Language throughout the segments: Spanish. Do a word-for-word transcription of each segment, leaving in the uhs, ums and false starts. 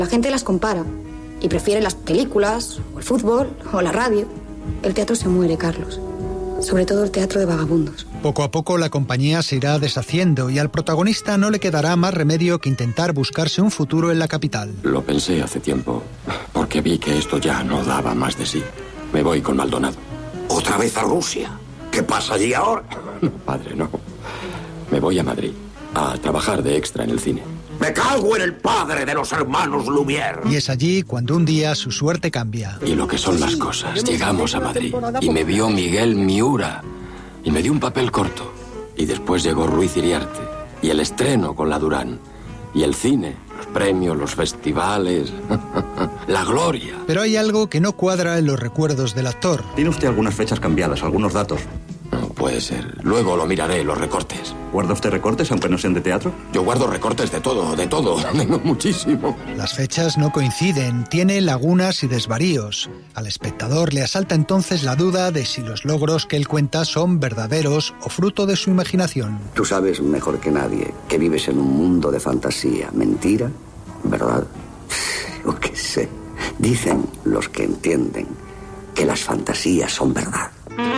La gente las compara y prefiere las películas, o el fútbol, o la radio. El teatro se muere, Carlos. Sobre todo el teatro de vagabundos. Poco a poco la compañía se irá deshaciendo y al protagonista no le quedará más remedio que intentar buscarse un futuro en la capital. Lo pensé hace tiempo, porque vi que esto ya no daba más de sí. Me voy con Maldonado. ¿Otra vez a Rusia? ¿Qué pasa allí ahora? No, padre, no. Me voy a Madrid, a trabajar de extra en el cine. ¡Me cago en el padre de los hermanos Lumière! Y es allí cuando un día su suerte cambia. Y lo que son las cosas. Llegamos a Madrid y me vio Miguel Miura y me dio un papel corto. Y después llegó Ruiz Iriarte y el estreno con la Durán. Y el cine, los premios, los festivales, la gloria. Pero hay algo que no cuadra en los recuerdos del actor. Tiene usted algunas fechas cambiadas, algunos datos. No puede ser. Luego lo miraré, los recortes. ¿Guarda usted recortes, aunque no sean de teatro? Yo guardo recortes de todo, de todo. Tengo muchísimo. Las fechas no coinciden, tiene lagunas y desvaríos. Al espectador le asalta entonces la duda de si los logros que él cuenta son verdaderos o fruto de su imaginación. Tú sabes mejor que nadie que vives en un mundo de fantasía, mentira, ¿verdad? Yo qué sé. Dicen los que entienden que las fantasías son verdad.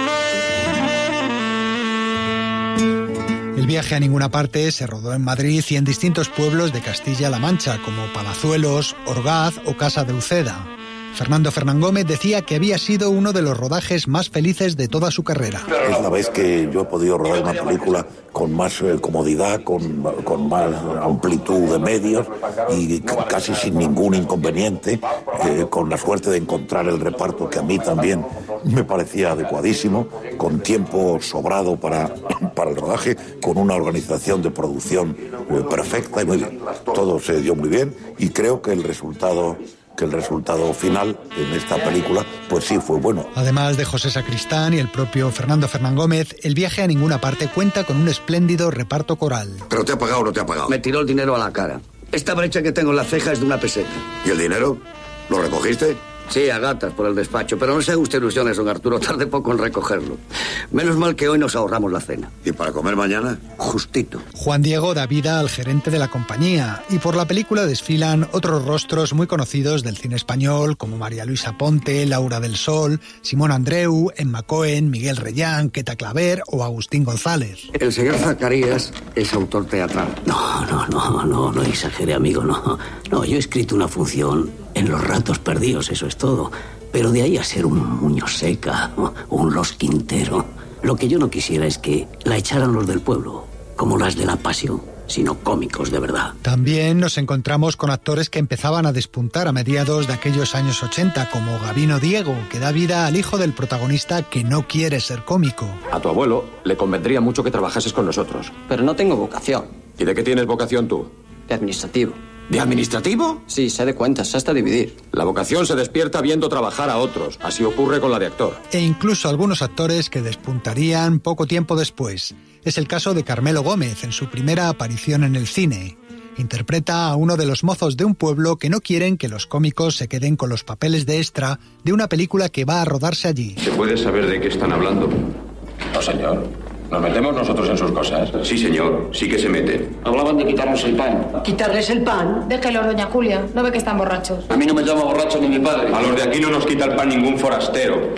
El viaje a ninguna parte se rodó en Madrid y en distintos pueblos de Castilla-La Mancha, como Palazuelos, Orgaz o Casa de Uceda. Fernando Fernán Gómez decía que había sido uno de los rodajes más felices de toda su carrera. Es la vez que yo he podido rodar una película con más eh, comodidad, con, con más amplitud de medios y c- casi sin ningún inconveniente, eh, con la suerte de encontrar el reparto que a mí también me parecía adecuadísimo, con tiempo sobrado para, para el rodaje, con una organización de producción eh, perfecta y muy bien. Todo se dio muy bien y creo que el resultado... que el resultado final en esta película, pues sí, fue bueno. Además de José Sacristán y el propio Fernando Fernán Gómez, el viaje a ninguna parte cuenta con un espléndido reparto coral. ¿Pero te ha pagado o no te ha pagado? Me tiró el dinero a la cara. Esta brecha que tengo en la ceja es de una peseta. ¿Y el dinero? ¿Lo recogiste? Sí, a gatas por el despacho, pero no se haga usted ilusiones, don Arturo, tarde poco en recogerlo. Menos mal que hoy nos ahorramos la cena. ¿Y para comer mañana? Justito. Juan Diego da vida al gerente de la compañía y por la película desfilan otros rostros muy conocidos del cine español como María Luisa Ponte, Laura del Sol, Simón Andreu, Emma Cohen, Miguel Reyán, Queta Claver o Agustín González. El señor Zacarías es autor teatral. No, no, no, no, no exagere, amigo, no. No, yo he escrito una función en los ratos perdidos, eso es todo. Pero de ahí a ser un Muñoz Seca, un Los Quintero, lo que yo no quisiera es que la echaran los del pueblo, como las de La Pasión, sino cómicos de verdad. También nos encontramos con actores que empezaban a despuntar a mediados de aquellos años ochenta, como Gabino Diego, que da vida al hijo del protagonista que no quiere ser cómico. A tu abuelo le convendría mucho que trabajases con nosotros. Pero no tengo vocación. ¿Y de qué tienes vocación tú? De administrativo. ¿De administrativo? Sí, sé de cuentas, sé hasta dividir. La vocación se despierta viendo trabajar a otros. Así ocurre con la de actor. E incluso algunos actores que despuntarían poco tiempo después. Es el caso de Carmelo Gómez en su primera aparición en el cine. Interpreta a uno de los mozos de un pueblo que no quieren que los cómicos se queden con los papeles de extra de una película que va a rodarse allí. ¿Se puede saber de qué están hablando? No, señor. ¿Nos metemos nosotros en sus cosas? Sí, señor. Sí que se meten. Hablaban de quitarnos el pan. ¿Quitarles el pan? Déjelo, doña Julia. ¿No ve que están borrachos? A mí no me llama borracho ni mi padre. A los de aquí no nos quita el pan ningún forastero.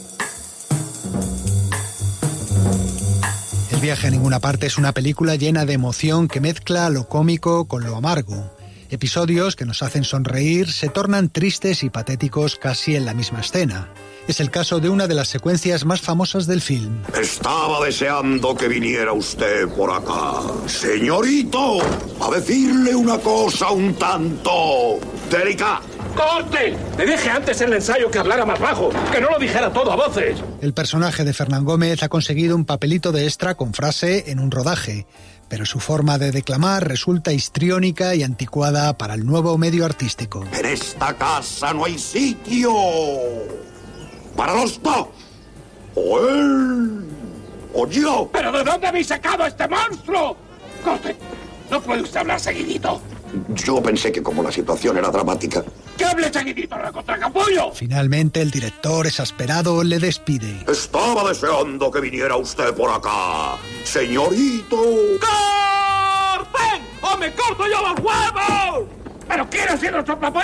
El viaje a ninguna parte es una película llena de emoción que mezcla lo cómico con lo amargo. Episodios que nos hacen sonreír se tornan tristes y patéticos casi en la misma escena. Es el caso de una de las secuencias más famosas del film. Estaba deseando que viniera usted por acá, señorito, a decirle una cosa un tanto delicada. ¡Corte! Le dije antes en el ensayo que hablara más bajo, que no lo dijera todo a voces. El personaje de Fernán Gómez ha conseguido un papelito de extra con frase en un rodaje, pero su forma de declamar resulta histriónica y anticuada para el nuevo medio artístico. En esta casa no hay sitio para los dos. O él o yo. ¿Pero de dónde habéis sacado a este monstruo? ¡Corte! No puede usted hablar seguidito. Yo pensé que como la situación era dramática... ¡Que hable seguidito, recontracapullo! Finalmente el director, exasperado, le despide. Estaba deseando que viniera usted por acá, señorito. ¡Corten! ¡O me corto yo los huevos! ¡Pero quiero ser otro papá!